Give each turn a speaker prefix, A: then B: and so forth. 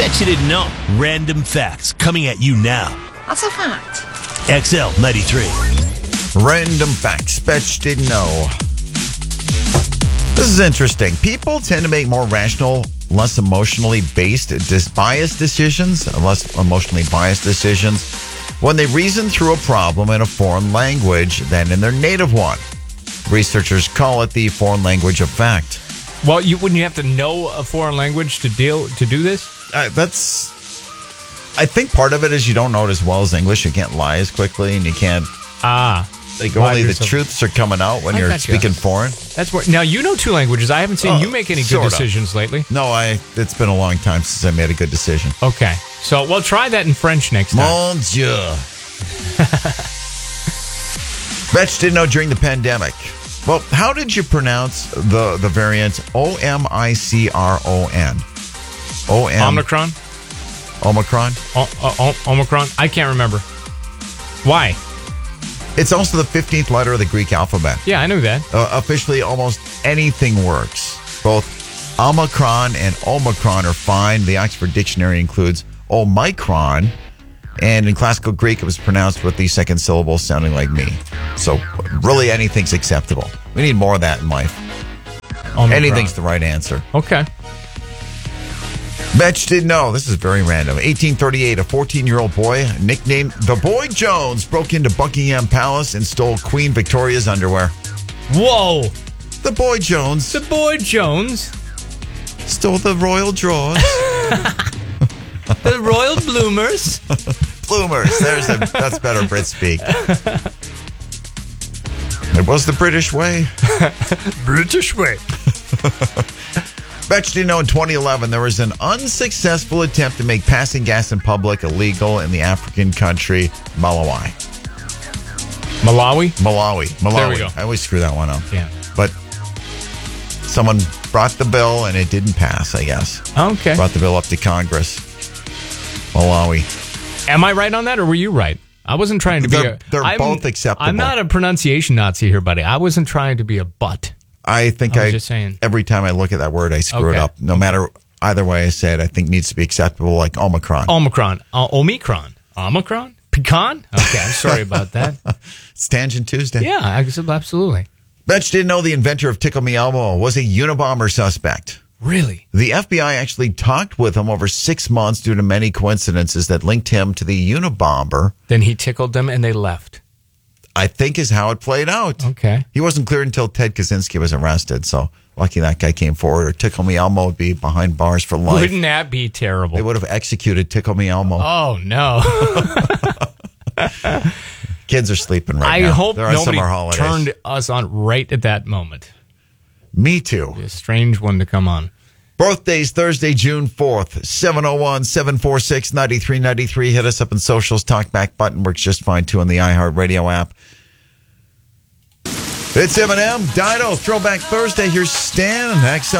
A: Bet you didn't know. Random facts coming at you now.
B: That's a fact.
A: XL 93.
C: Random facts. Bet you didn't know. This is interesting. People tend to make more rational, less emotionally biased decisions when they reason through a problem in a foreign language than in their native one. Researchers call it the foreign language effect.
D: Well, wouldn't you have to know a foreign language to do this?
C: I think part of it is you don't know it as well as English. You can't lie as quickly, and you can't. Only the truths are coming out when you're speaking foreign.
D: That's what. Now you know two languages. I haven't seen you make any good decisions lately.
C: No, it's been a long time since I made a good decision.
D: Okay, so we'll try that in French next time.
C: Mon Dieu. Bet you didn't know during the pandemic. Well, how did you pronounce the variant Omicron?
D: Omicron?
C: Omicron?
D: Omicron? I can't remember. Why?
C: It's also the 15th letter of the Greek alphabet.
D: Yeah, I knew that.
C: Officially, almost anything works. Both Omicron and Omicron are fine. The Oxford Dictionary includes Omicron. And in classical Greek, it was pronounced with the second syllable sounding like me. So really anything's acceptable. We need more of that in life. Omicron. Anything's the right answer.
D: Okay.
C: Bet you didn't know. This is very random. 1838, a 14-year-old boy nicknamed the Boy Jones broke into Buckingham Palace and stole Queen Victoria's underwear.
D: Whoa.
C: The Boy Jones.
D: The Boy Jones.
C: Stole the royal drawers.
D: The royal bloomers.
C: Bloomers. That's better Brit speak. It was the British way.
D: British way.
C: Bet you didn't know in 2011 there was an unsuccessful attempt to make passing gas in public illegal in the African country Malawi.
D: Malawi.
C: There
D: we go.
C: I always screw that one up.
D: Yeah.
C: But someone brought the bill and it didn't pass, I guess.
D: Okay.
C: Brought the bill up to Congress. Malawi.
D: Am I right on that, or were you right? I wasn't trying to be
C: They're both acceptable.
D: I'm not a pronunciation Nazi here, buddy. I wasn't trying to be a butt.
C: I think
D: just saying.
C: Every time I look at that word, I screw it up. No matter either way I say it, I think needs to be acceptable, like Omicron.
D: Omicron. Omicron? Pecan? Okay, I'm sorry about that.
C: It's Tangent Tuesday.
D: Yeah, absolutely.
C: Bet you didn't know the inventor of Tickle Me Elmo was a Unabomber suspect.
D: Really?
C: The FBI actually talked with him over 6 months due to many coincidences that linked him to the Unabomber.
D: Then he tickled them and they left.
C: I think is how it played out.
D: Okay.
C: He wasn't cleared until Ted Kaczynski was arrested, so lucky that guy came forward. Or Tickle Me Elmo would be behind bars for life.
D: Wouldn't that be terrible?
C: They would have executed Tickle Me Elmo.
D: Oh, no.
C: Kids are sleeping right now.
D: I hope
C: They're on
D: nobody
C: summer holidays.
D: turned us on right at that moment.
C: Me too.
D: A strange one to come on.
C: Birthdays Thursday, June 4th, 701-746-9393. Hit us up in socials. Talkback button works just fine, too, on the iHeartRadio app. It's Eminem, Dido, Throwback Thursday. Here's Stan, XL.